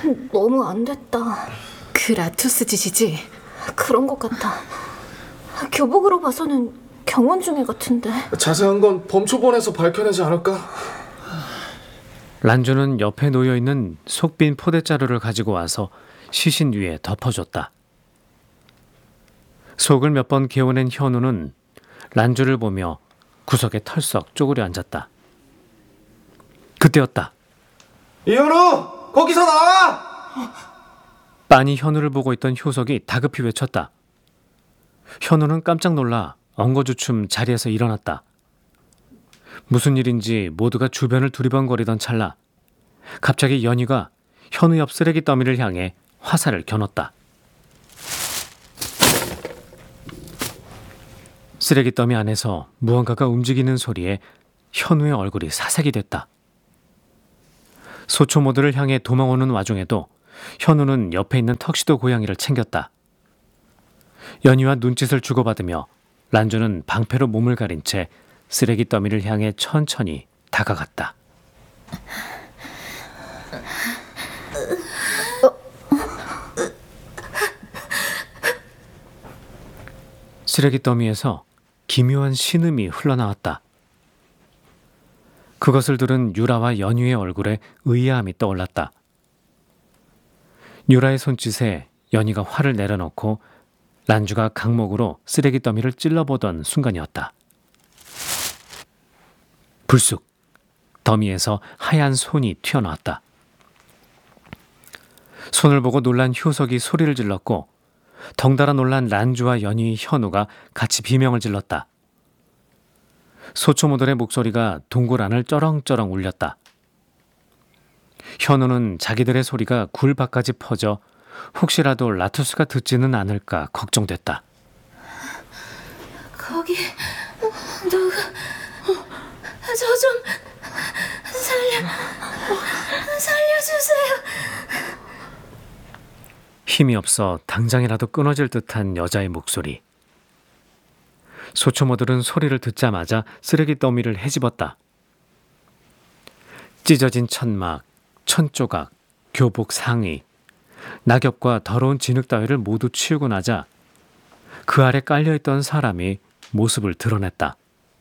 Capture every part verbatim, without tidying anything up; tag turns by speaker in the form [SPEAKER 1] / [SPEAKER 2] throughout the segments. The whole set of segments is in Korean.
[SPEAKER 1] 너무 안 됐다.
[SPEAKER 2] 그 라투스 짓이지?
[SPEAKER 1] 그런 것 같아. 교복으로 봐서는 경원 중에 같은데.
[SPEAKER 3] 자세한 건 범초본에서 밝혀내지 않을까?
[SPEAKER 4] 란주는 옆에 놓여있는 속빈 포대자루를 가지고 와서 시신 위에 덮어줬다. 속을 몇 번 개어낸 현우는 란주를 보며 구석에 털썩 쪼그려 앉았다. 그때였다.
[SPEAKER 3] 이현우! 거기서 나와!
[SPEAKER 4] 빤히 현우를 보고 있던 효석이 다급히 외쳤다. 현우는 깜짝 놀라 엉거주춤 자리에서 일어났다. 무슨 일인지 모두가 주변을 두리번거리던 찰나 갑자기 연희가 현우 옆 쓰레기 더미를 향해 화살을 겨눴다. 쓰레기 더미 안에서 무언가가 움직이는 소리에 현우의 얼굴이 사색이 됐다. 소초모드를 향해 도망오는 와중에도 현우는 옆에 있는 턱시도 고양이를 챙겼다. 연희와 눈짓을 주고받으며 란주는 방패로 몸을 가린 채 쓰레기 더미를 향해 천천히 다가갔다. 쓰레기 더미에서 기묘한 신음이 흘러나왔다. 그것을 들은 유라와 연희의 얼굴에 의아함이 떠올랐다. 유라의 손짓에 연희가 화를 내려놓고 란주가 강목으로 쓰레기 더미를 찔러보던 순간이었다. 불쑥 더미에서 하얀 손이 튀어나왔다. 손을 보고 놀란 효석이 소리를 질렀고 덩달아 놀란 란주와 연희, 현우가 같이 비명을 질렀다. 소초모들의 목소리가 동굴 안을 쩌렁쩌렁 울렸다. 현우는 자기들의 소리가 굴 밖까지 퍼져 혹시라도 라투스가 듣지는 않을까 걱정됐다.
[SPEAKER 1] 거기 누가 저 좀 살려 살려주세요.
[SPEAKER 4] 힘이 없어 당장이라도 끊어질 듯한 여자의 목소리. 소초모들은 소리를 듣자마자 쓰레기 더미를 헤집었다. 찢어진 천막, 천조각, 교복 상의, 낙엽과 더러운 진흙 따위를 모두 치우고 나자 그 아래 깔려있던 사람이 모습을 드러냈다.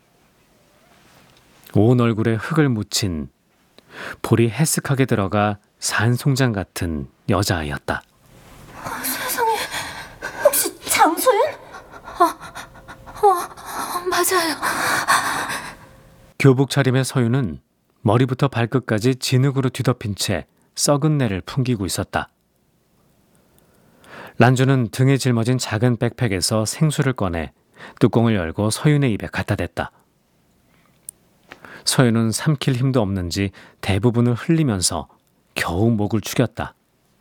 [SPEAKER 4] 온 얼굴에 흙을 묻힌 볼이 해쓱하게 들어가 산송장 같은 여자아이였다.
[SPEAKER 1] 세상에, 혹시 장소연? 어, 어, 맞아요.
[SPEAKER 4] 교복 차림의 서유는 머리부터 발끝까지 진흙으로 뒤덮인 채 썩은 내를 풍기고 있었다. 란주는 등에 짊어진 작은 백팩에서 생수를 꺼내 뚜껑을 열고 서윤의 입에 갖다 댔다. 서윤은 삼킬 힘도 없는지 대부분을 흘리면서 겨우 목을 축였다.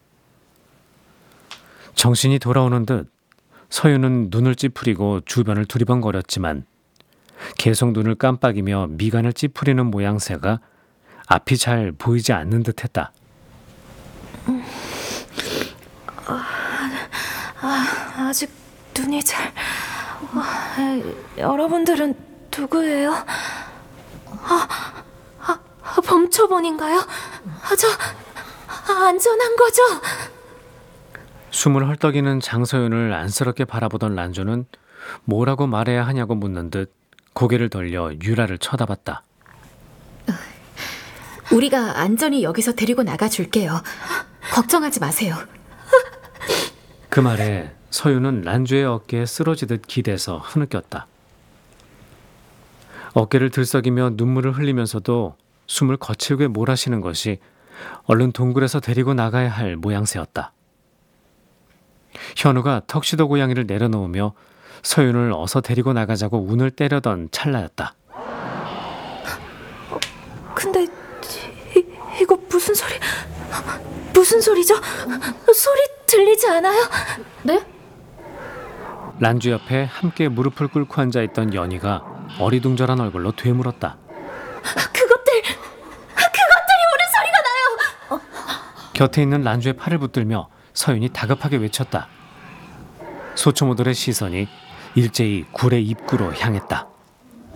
[SPEAKER 4] 정신이 돌아오는 듯 서윤은 눈을 찌푸리고 주변을 두리번거렸지만 계속 눈을 깜빡이며 미간을 찌푸리는 모양새가 앞이 잘 보이지 않는 듯했다.
[SPEAKER 1] 음, 아, 아, 아직 눈이 잘... 아, 여러분들은 누구예요? 아, 아, 아 범초본인가요? 아, 저 아, 안전한 거죠?
[SPEAKER 4] 숨을 헐떡이는 장서윤을 안쓰럽게 바라보던 란조는 뭐라고 말해야 하냐고 묻는 듯 고개를 돌려 유라를 쳐다봤다.
[SPEAKER 2] 우리가 안전히 여기서 데리고 나가줄게요. 걱정하지 마세요.
[SPEAKER 4] 그 말에 서윤은 란주의 어깨에 쓰러지듯 기대서 흐느꼈다. 어깨를 들썩이며 눈물을 흘리면서도 숨을 거칠게 몰아쉬는 것이 얼른 동굴에서 데리고 나가야 할 모양새였다. 현우가 턱시도 고양이를 내려놓으며 서윤을 어서 데리고 나가자고 운을 때려던 찰나였다.
[SPEAKER 1] 어, 근데 이, 이거 무슨 소리? 무슨 소리죠? 소리 들리지 않아요? 네?
[SPEAKER 4] 란주 옆에 함께 무릎을 꿇고 앉아있던 연희가 어리둥절한 얼굴로 되물었다.
[SPEAKER 1] 그것들! 그것들이 우는 소리가 나요! 어.
[SPEAKER 4] 곁에 있는 란주의 팔을 붙들며 서윤이 다급하게 외쳤다. 소초모들의 시선이 일제히 굴의 입구로 향했다.